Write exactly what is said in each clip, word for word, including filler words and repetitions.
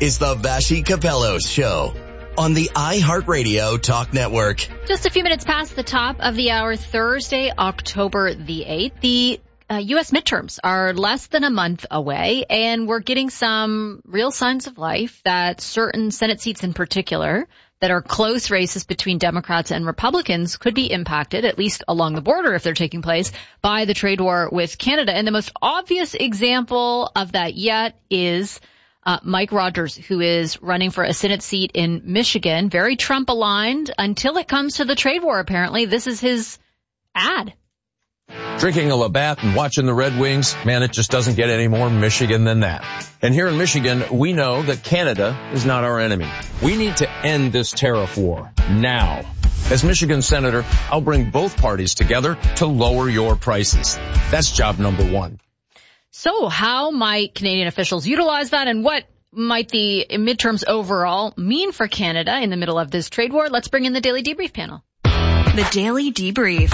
is the Vassy Capello Show on the iHeartRadio Talk Network. Just a few minutes past the top of the hour, Thursday, October the eighth. The uh, U S midterms are less than a month away, and we're getting some real signs of life that certain Senate seats in particular that are close races between Democrats and Republicans could be impacted, at least along the border if they're taking place, by the trade war with Canada. And the most obvious example of that yet is Uh, Mike Rogers, who is running for a Senate seat in Michigan, very Trump aligned until it comes to the trade war, apparently. This is his ad. Drinking a Labatt and watching the Red Wings, man, it just doesn't get any more Michigan than that. And here in Michigan, we know that Canada is not our enemy. We need to end this tariff war now. As Michigan Senator, I'll bring both parties together to lower your prices. That's job number one. So how might Canadian officials utilize that, and what might the midterms overall mean for Canada in the middle of this trade war? Let's bring in the Daily Debrief panel. The Daily Debrief.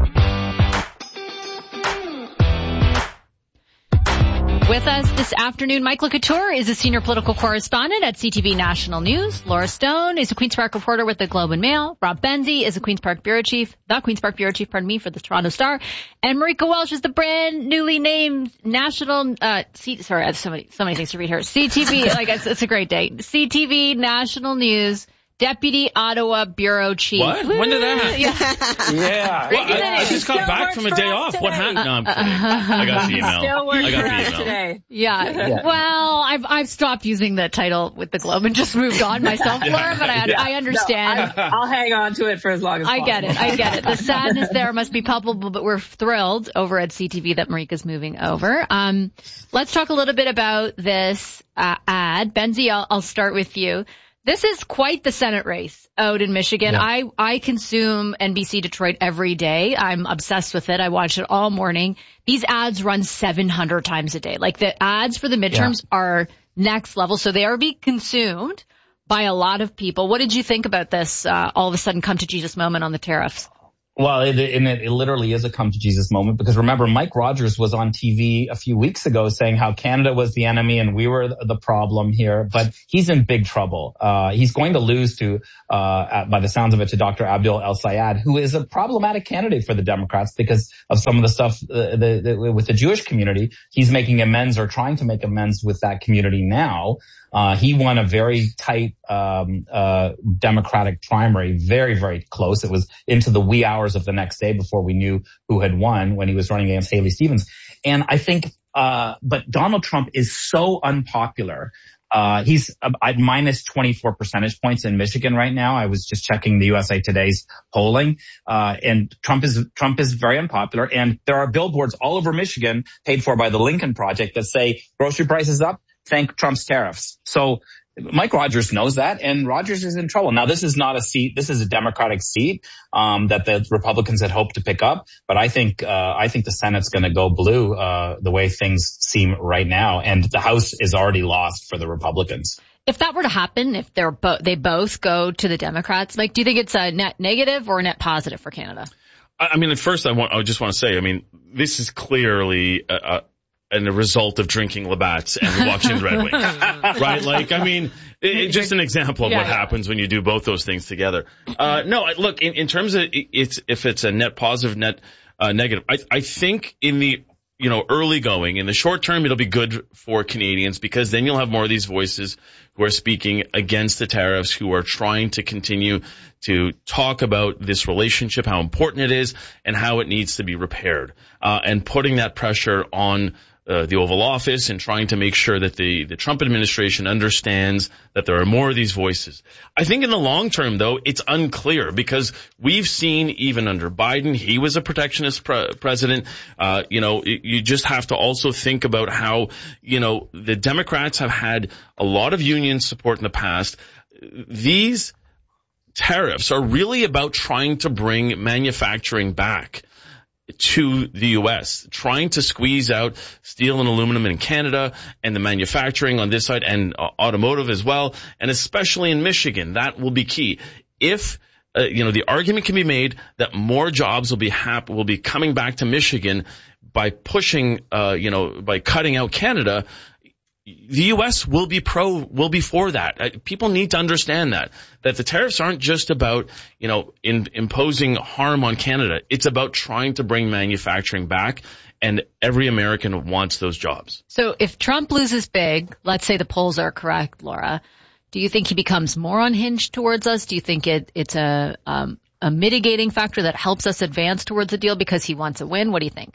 With us this afternoon, Mike LeCouture is a senior political correspondent at C T V National News. Laura Stone is a Queen's Park reporter with the Globe and Mail. Rob Benzie is a Queen's Park bureau chief, the Queen's Park bureau chief, pardon me, for the Toronto Star. And Marika Welsh is the brand newly named national, uh, C, sorry, I have so many, so many things to read here. C T V, like, it's, it's a great day. C T V National News Deputy Ottawa Bureau Chief. What? When did that happen? Yeah. yeah. Well, I, I just got Still back from a day off. Today. What happened? No, I'm kidding. I got the email. Still works I got for the us email. today. Yeah. yeah. Well, I've I've stopped using the title with the Globe and just moved on myself, Laura, but I, Yeah. I understand. No, I, I'll hang on to it for as long as I possible. get it. I get it. The sadness there must be palpable, but we're thrilled over at C T V that Marika's moving over. Um, let's talk a little bit about this uh, ad. Benzie, I'll, I'll start with you. This is quite the Senate race out in Michigan. Yeah. I, I consume N B C Detroit every day. I'm obsessed with it. I watch it all morning. These ads run seven hundred times a day. Like, the ads for the midterms yeah. are next level. So they are being consumed by a lot of people. What did you think about this uh, all of a sudden come to Jesus moment on the tariffs? Well, it, and it, it literally is a come to Jesus moment, because remember, Mike Rogers was on T V a few weeks ago saying how Canada was the enemy and we were the problem here, but he's in big trouble. Uh, he's going to lose to, uh, by the sounds of it, to Doctor Abdul El-Sayed, who is a problematic candidate for the Democrats because of some of the stuff uh, the, the, with the Jewish community. He's making amends, or trying to make amends with that community now. Uh, he won a very tight, um, uh, Democratic primary, very, very close. It was into the wee hours of the next day before we knew who had won, when he was running against Haley Stevens. And I think, uh, but Donald Trump is so unpopular. Uh, he's at minus twenty-four percentage points in Michigan right now. I was just checking the U S A Today's polling. Uh, and Trump is, Trump is very unpopular. And there are billboards all over Michigan paid for by the Lincoln Project that say grocery prices up, thank Trump's tariffs. So Mike Rogers knows that, and Rogers is in trouble. Now, this is not a seat. This is a Democratic seat, um, that the Republicans had hoped to pick up. But I think, uh, I think the Senate's going to go blue, uh, the way things seem right now. And the House is already lost for the Republicans. If that were to happen, if they're bo- they both go to the Democrats, Mike, do you think it's a net negative or a net positive for Canada? I mean, at first, I want, I just want to say, I mean, this is clearly a, a and the result of drinking Labatt's and watching the Red Wings, right? Like, I mean, it, it, just an example of yeah, what yeah. happens when you do both those things together. Uh, no, look, in, in terms of it's, if it's a net positive, net uh, negative, I, I think in the, you know, early going, in the short term, it'll be good for Canadians, because then you'll have more of these voices who are speaking against the tariffs, who are trying to continue to talk about this relationship, how important it is, and how it needs to be repaired, uh, and putting that pressure on Uh, the Oval Office, and trying to make sure that the, the Trump administration understands that there are more of these voices. I think in the long term, though, it's unclear, because we've seen even under Biden, he was a protectionist pre- president. Uh, you know, it, you just have to also think about how, you know, the Democrats have had a lot of union support in the past. These tariffs are really about trying to bring manufacturing back to the U S, trying to squeeze out steel and aluminum in Canada and the manufacturing on this side, and uh, automotive as well, and especially in Michigan. That will be key. If uh, you know, the argument can be made that more jobs will be hap- will be coming back to Michigan by pushing, uh, you know, by cutting out Canada. the U S will be pro, will be for that. Uh, people need to understand that, that the tariffs aren't just about, you know, in, imposing harm on Canada. It's about trying to bring manufacturing back, and every American wants those jobs. So if Trump loses big, let's say the polls are correct, Laura, do you think he becomes more unhinged towards us? Do you think it, it's a, um, a mitigating factor that helps us advance towards a deal because he wants a win? What do you think?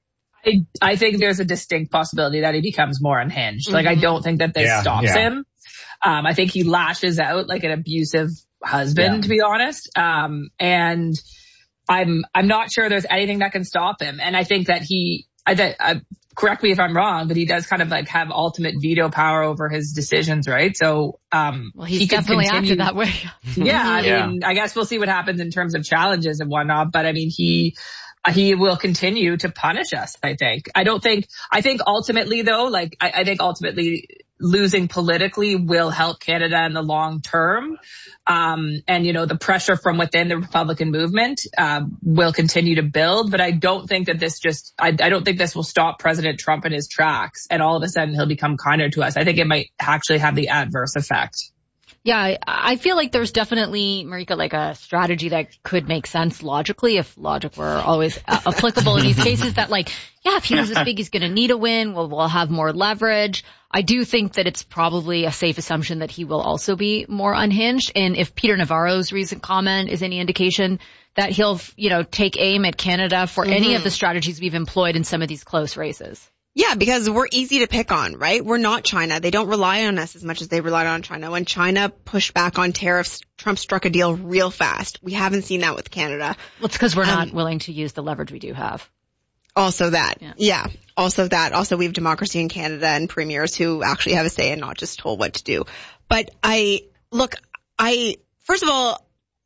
I, I think there's a distinct possibility that he becomes more unhinged. Mm-hmm. Like, I don't think that this yeah, stops yeah. him. Um, I think he lashes out like an abusive husband, yeah. to be honest. Um, and I'm, I'm not sure there's anything that can stop him. And I think that he, I, that, uh, correct me if I'm wrong, but he does kind of like have ultimate veto power over his decisions, right? So, um, well, he's he definitely continue, acted that way. yeah. I yeah. mean, I guess we'll see what happens in terms of challenges and whatnot, but I mean, he, he will continue to punish us, I think. I don't think, I think ultimately though, like, I, I think ultimately losing politically will help Canada in the long term. Um, and, you know, the pressure from within the Republican movement, um, will continue to build. But I don't think that this just, I, I don't think this will stop President Trump in his tracks and all of a sudden he'll become kinder to us. I think it might actually have the adverse effect. Yeah, I, I feel like there's definitely, Marika, like a strategy that could make sense logically if logic were always uh, applicable in these cases that like, yeah, if he loses big, he's going to need a win. We'll, we'll have more leverage. I do think that it's probably a safe assumption that he will also be more unhinged. And if Peter Navarro's recent comment is any indication that he'll, you know, take aim at Canada for mm-hmm. any of the strategies we've employed in some of these close races. Yeah, because we're easy to pick on, right? We're not China. They don't rely on us as much as they relied on China. When China pushed back on tariffs, Trump struck a deal real fast. We haven't seen that with Canada. Well, it's because we're um, not willing to use the leverage we do have. Also that. Yeah. yeah. Also that. Also we have democracy in Canada and premiers who actually have a say and not just told what to do. But I, look, I, first of all,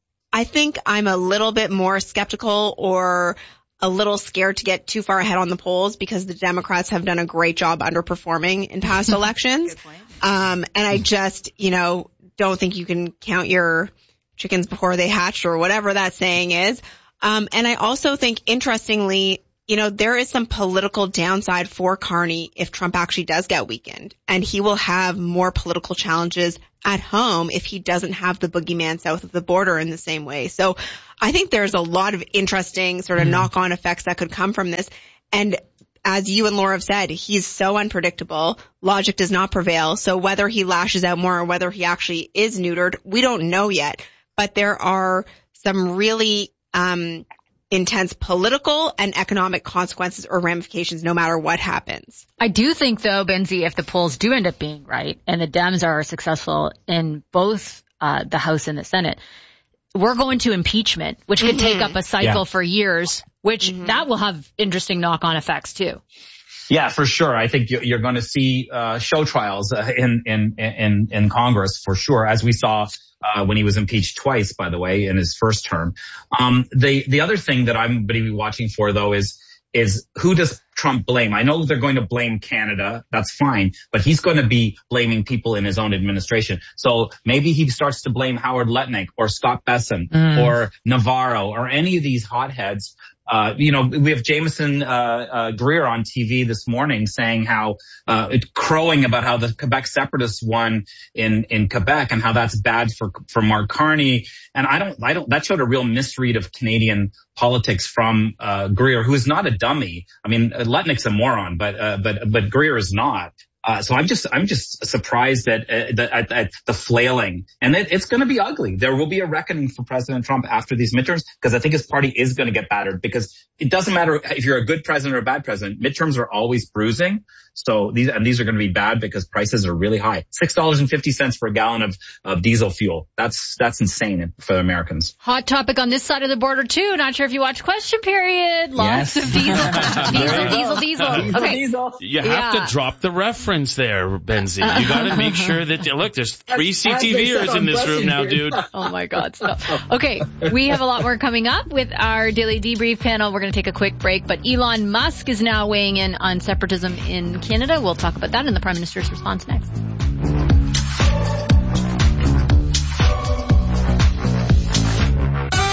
I think I'm a little bit more skeptical or a little scared to get too far ahead on the polls because the Democrats have done a great job underperforming in past elections. Um, and I just, you know, don't think you can count your chickens before they hatch or whatever that saying is. Um, and I also think, interestingly, you know, there is some political downside for Carney if Trump actually does get weakened, and he will have more political challenges at home if he doesn't have the boogeyman south of the border in the same way. So I think there's a lot of interesting sort of mm. knock-on effects that could come from this. And as you and Laura have said, he's so unpredictable. Logic does not prevail. So whether he lashes out more or whether he actually is neutered, we don't know yet. But there are some really um intense political and economic consequences or ramifications no matter what happens. I do think, though, Benzie, if the polls do end up being right and the Dems are successful in both uh the House and the Senate, we're going to impeachment, which could mm-hmm. take up a cycle yeah. for years, which mm-hmm. that will have interesting knock-on effects, too. Yeah, for sure. I think you're going to see uh show trials uh, in, in, in, in Congress for sure, as we saw Uh, when he was impeached twice, by the way, in his first term. Um, the, the other thing that I'm going to be watching for, though, is, is who does Trump blame? I know they're going to blame Canada. That's fine. But he's going to be blaming people in his own administration. So maybe he starts to blame Howard Lutnick or Scott Bessent mm. or Navarro or any of these hotheads. Uh, you know, we have Jameson, uh, uh, Greer on T V this morning saying how, uh, crowing about how the Quebec separatists won in, in Quebec and how that's bad for, for Mark Carney. And I don't, I don't, that showed a real misread of Canadian politics from, uh, Greer, who is not a dummy. I mean, Lutnick's a moron, but, uh, but, but Greer is not. Uh, so I'm just, I'm just surprised that, uh, that at, at the flailing, and it, it's going to be ugly. There will be a reckoning for President Trump after these midterms, because I think his party is going to get battered, because it doesn't matter if you're a good president or a bad president. Midterms are always bruising. So these, and these are going to be bad because prices are really high. six dollars and fifty cents for a gallon of, of diesel fuel. That's, that's insane for Americans. Hot topic on this side of the border too. Not sure if you watch Question Period. Lots yes. of diesel, diesel, diesel, diesel. Okay. Diesel. You have yeah. to drop the reference there, Benzie. You got to make sure that, look, there's three C T Viers in this room now, dude. Oh my God. Stop. Okay. We have a lot more coming up with our Daily Debrief panel. We're going to take a quick break, but Elon Musk is now weighing in on separatism in Canada. We'll talk about that in the Prime Minister's response next.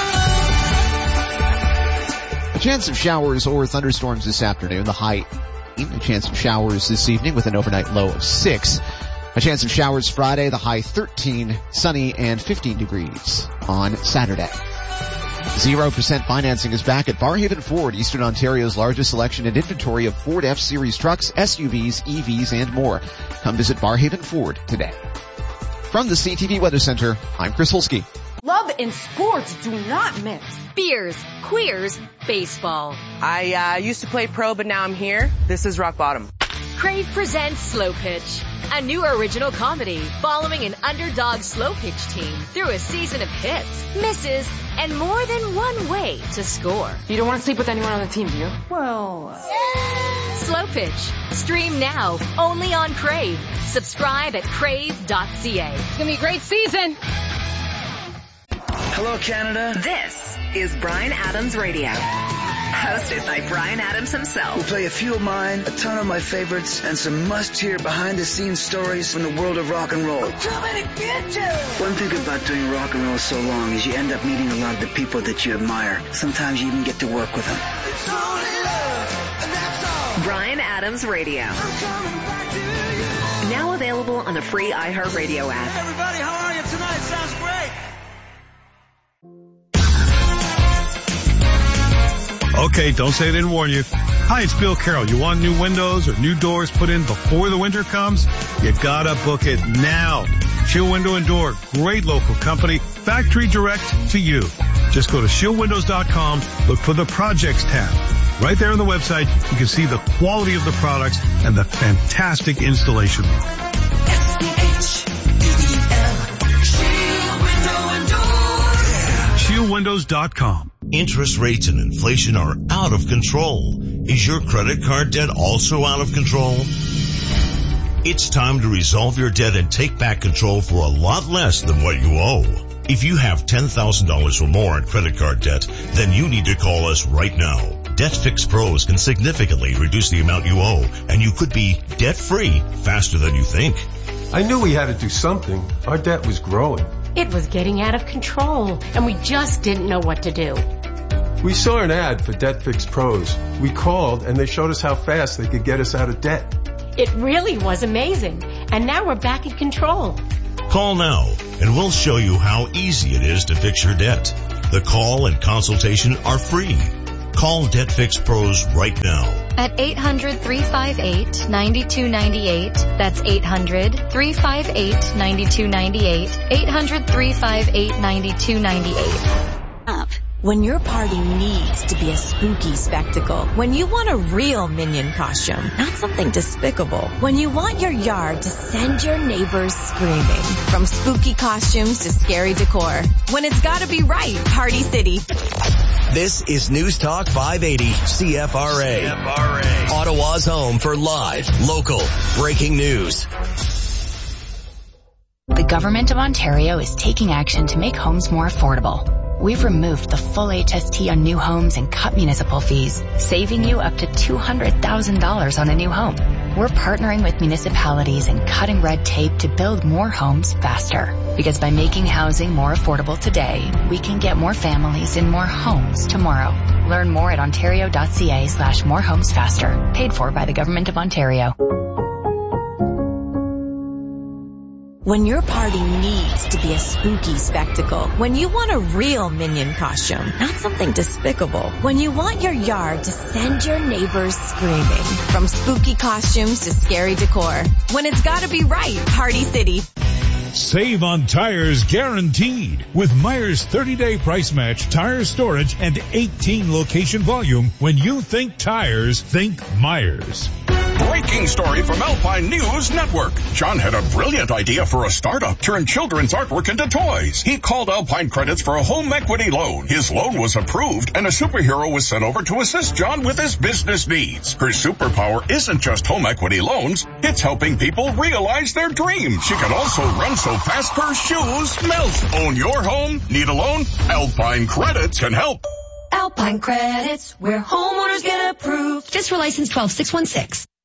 A chance of showers or thunderstorms this afternoon. The high A chance of showers this evening with an overnight low of six. A chance of showers Friday, the high thirteen, sunny and fifteen degrees on Saturday. Zero percent financing is back at Barhaven Ford, Eastern Ontario's largest selection and inventory of Ford F-Series trucks, S U Vs, E Vs, and more. Come visit Barhaven Ford today. From the C T V Weather Center, I'm Chris Holsky. Love and sports do not mix. Beers, queers, baseball. I uh, used to play pro, but now I'm here. This is rock bottom. Crave presents Slow Pitch, a new original comedy following an underdog slow pitch team through a season of hits, misses, and more than one way to score. You don't want to sleep with anyone on the team, do you? Well, yeah. Slow Pitch. Stream now, only on Crave. Subscribe at crave dot c a. It's going to be a great season. Hello, Canada. This is Bryan Adams Radio. Hosted by Bryan Adams himself. We'll play a few of mine, a ton of my favorites, and some must-hear behind-the-scenes stories from the world of rock and roll. I'm coming to get you! One thing about doing rock and roll so long is you end up meeting a lot of the people that you admire. Sometimes you even get to work with them. It's only love, and that's all. Bryan Adams Radio. I'm coming back to you. Now available on the free iHeartRadio app. Hey everybody, how are you tonight? Sounds great. Okay, don't say I didn't warn you. Hi, it's Bill Carroll. You want new windows or new doors put in before the winter comes? You gotta book it now. Shield Window and Door, great local company, factory direct to you. Just go to shield windows dot com, look for the projects tab. Right there on the website, you can see the quality of the products and the fantastic installation work. S C H E E L, Shield Window and Door. shield windows dot com. Interest rates and inflation are out of control. Is your credit card debt also out of control? It's time to resolve your debt and take back control for a lot less than what you owe. If you have ten thousand dollars or more in credit card debt, then you need to call us right now. Debt Fix Pros can significantly reduce the amount you owe, and you could be debt-free faster than you think. I knew we had to do something. Our debt was growing. It was getting out of control, and we just didn't know what to do. We saw an ad for Debt Fix Pros. We called, and they showed us how fast they could get us out of debt. It really was amazing, and now we're back in control. Call now, and we'll show you how easy it is to fix your debt. The call and consultation are free. Call Debt Fix Pros right now. At eight hundred, three five eight, nine two nine eight. That's eight hundred, three five eight, nine two nine eight. eight hundred, three five eight, nine two nine eight. Up. When your party needs to be a spooky spectacle. When you want a real Minion costume, not something despicable. When you want your yard to send your neighbors screaming. From spooky costumes to scary decor. When it's gotta be right, Party City. This is News Talk five eighty C F R A. C F R A. Ottawa's home for live, local, breaking news. The Government of Ontario is taking action to make homes more affordable. We've removed the full H S T on new homes and cut municipal fees, saving you up to two hundred thousand dollars on a new home. We're partnering with municipalities and cutting red tape to build more homes faster. Because by making housing more affordable today, we can get more families in more homes tomorrow. Learn more at ontario.ca slash more homes faster. Paid for by the Government of Ontario. When your party needs to be a spooky spectacle. When you want a real Minion costume, not something despicable. When you want your yard to send your neighbors screaming. From spooky costumes to scary decor. When it's gotta be right, Party City. Save on tires guaranteed with Myers thirty-day price match, tire storage, and eighteen location volume. When you think tires, think Myers. Breaking story from Alpine News Network. John had a brilliant idea for a startup, turn children's artwork into toys. He called Alpine Credits for a home equity loan. His loan was approved, and a superhero was sent over to assist John with his business needs. Her superpower isn't just home equity loans, it's helping people realize their dreams. She can also run so fast her shoes melt. Own your home? Need a loan? Alpine Credits can help. Alpine Credits, where homeowners get approved. Just for license twelve six one six.